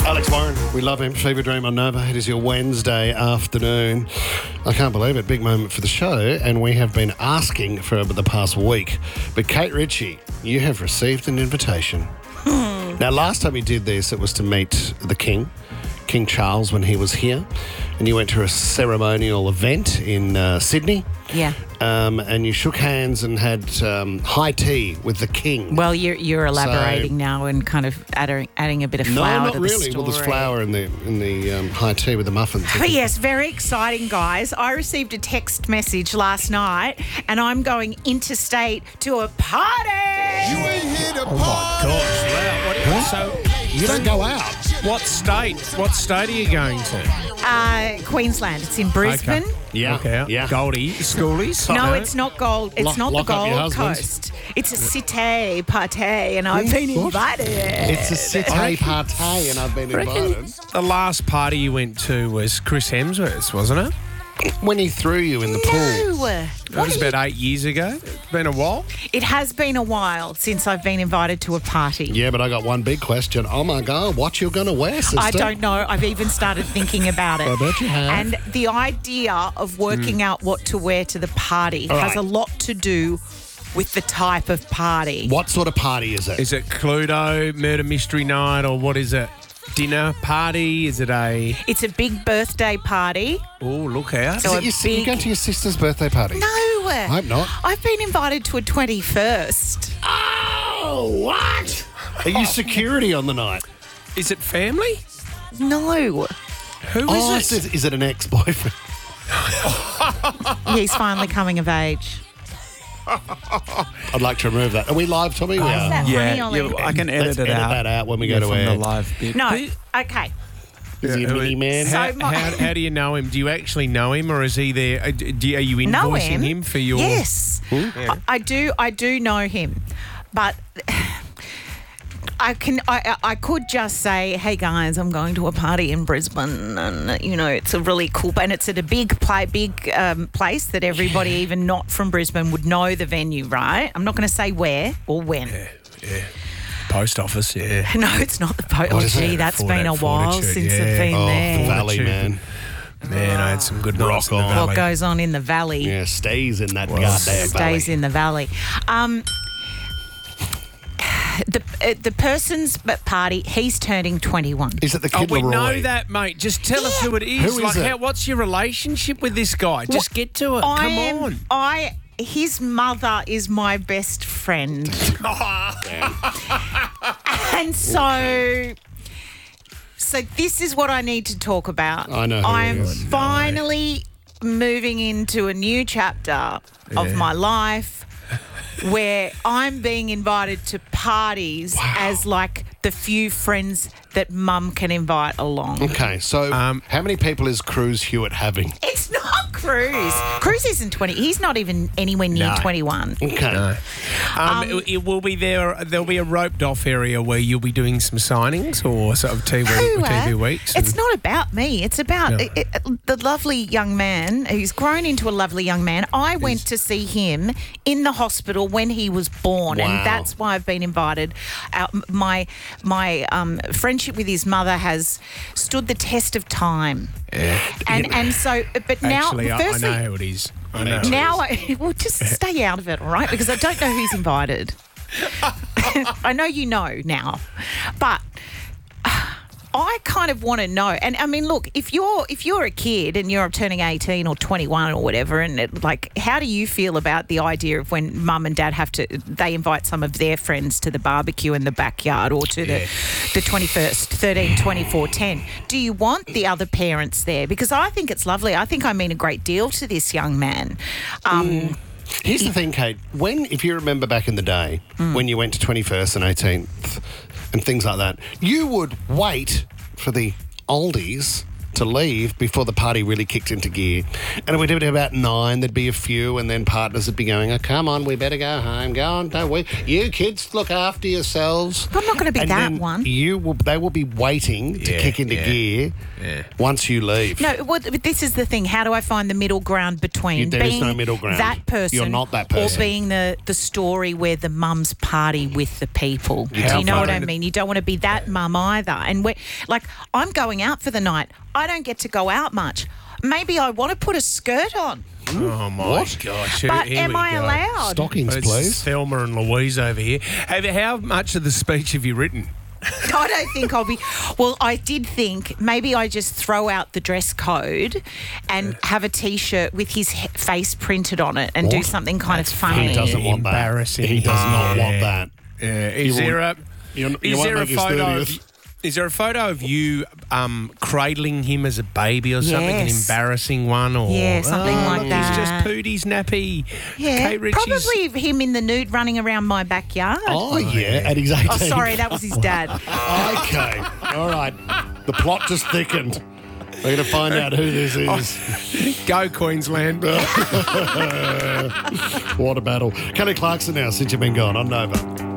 Alex Warren, we love him. Fever Dream on Nova. It is your Wednesday afternoon. I can't believe it. Big moment for the show, and we have been asking for the past week. But Kate Ritchie, you have received an invitation. Now, last time you did this, it was to meet the King Charles, when he was here, and you went to a ceremonial event in Sydney. Yeah. And you shook hands and had high tea with the King. Well, you're elaborating now and kind of adding a bit of flour not to really. the story. Well, there's flour in the high tea with the muffins. But yes, very exciting, guys. I received a text message last night, and I'm going interstate to a party. You ain't here to Oh my gosh! Wow. So You don't go out. what state? What state are you going to? Queensland. It's in Brisbane. Okay. Yeah. Okay. Yeah. Goldie, schoolies. No, it's not Gold. It's not the lock up your Gold husbands. Coast. It's a cité party, and I've been invited. It's a cité party, and I've been invited. The last party you went to was Chris Hemsworth's, wasn't it? When he threw you in the pool. No. It was about 8 years ago. It's been a while. It has been a while since I've been invited to a party. Yeah, but I got one big question. Oh, my God, what you going to wear, sister? I don't know. I've even started thinking about it. I bet you have. And the idea of working out what to wear to the party All has right. a lot to do with the type of party. What sort of party is it? Is it Cluedo, murder mystery night, or what is it? Dinner party? Is it a... It's a big birthday party. Oh, look out. So Is a it you big- going to your sister's birthday party? No. I hope not. I've been invited to a 21st. Oh, what? Are you security on the night? Is it family? No. Who Oh, is it? is it an ex-boyfriend? He's finally coming of age. I'd like to remove that. Are we live, Tommy? We are. that funny, Ollie? I can Let's edit it out. that out when we go to from air. the live bit. No. Who- Okay. Is he a mini man? So- How do you know him? Do you actually know him, or is he there? Are you Know invoicing him for your... Yes. I do know him. But I could just say, hey guys, I'm going to a party in Brisbane, and it's a really cool, and it's at a big place that everybody, even not from Brisbane, would know the venue, right? I'm not going to say where or when. Yeah. Post office, yeah. No, it's not the post. What is it? That's been a while Fortitude, since yeah. I've been Oh, there. the Valley, Fortitude. man. Man, I had some good nights in the on. valley. What goes on in the valley Yeah, stays in that goddamn stays valley. in the valley. The person's party, he's turning 21. Is it the Oh, Kid we Leroy? know that, mate. Just tell us who it is. Who is it? What's your relationship with this guy? Just get to it. Come on. His mother is my best friend. And so this is what I need to talk about. I know who I it am is. finally moving into a new chapter of my life where I'm being invited to parties as like the few friends that mum can invite along. Okay, so how many people is Cruz Hewitt having? It's not Cruz. Cruz isn't 20. He's not even anywhere near No. 21. Okay. It will be there. There'll be a roped off area where you'll be doing some signings or sort of TV weeks. It's not about me. It's about No. the lovely young man who's grown into a lovely young man. I went to see him in the hospital when he was born, Wow. and that's why I've been invited. My friendship with his mother has stood the test of time. And so, but now, Actually, I firstly, know who it is. I know. now, well, just stay out of it, all right? Because I don't know who's invited. I know you know now, but I kind of want to know. And I mean, look, if you're a kid and you're turning 18 or 21 or whatever, and how do you feel about the idea of when mum and dad they invite some of their friends to the barbecue in the backyard or to the 21st, 13, 24, 10? Do you want the other parents there? Because I think it's lovely. I think I mean a great deal to this young man. Here's the thing, Kate. If you remember back in the day, when you went to 21st and 18th and things like that, you would wait for the oldies to leave before the party really kicked into gear. And we'd be about 9, there'd be a few, and then partners would be going, oh, come on, we better go home. Go on, don't we? You kids, look after yourselves. I'm not going to be And that then one. They will be waiting to Yeah, kick into yeah. gear once you leave. No, well, this is the thing. How do I find the middle ground between There is being no middle ground. that person You're not that person. or being the story where the mums party with the people? Do How you know what far I into- mean? You don't want to be that mum either. And I'm going out for the night. I don't get to go out much. Maybe I want to put a skirt on. Oh, my What? gosh. But Here am we I go. allowed? Stockings, It's please. Thelma and Louise over here. How much of the speech have you written? I don't think I'll be. Well, I did think maybe I just throw out the dress code and have a T-shirt with his face printed on it and do What? something kind of funny. He doesn't want that. Embarrassing. He does not Yeah. want that. Is You there won't- a you is won't there a make his photo 30th. of, is there a photo of you cradling him as a baby or something? An Yes. embarrassing one, or Yeah, something like He's that. just Pootie's nappy. Yeah, Kate Ritchie's- probably him in the nude running around my backyard. Oh, yeah, at his 18th. Oh, sorry, that was his dad. Okay, all right. The plot just thickened. We're going to find out who this is. Go Queensland. What a battle. Kelly Clarkson now, since you've been gone on Nova.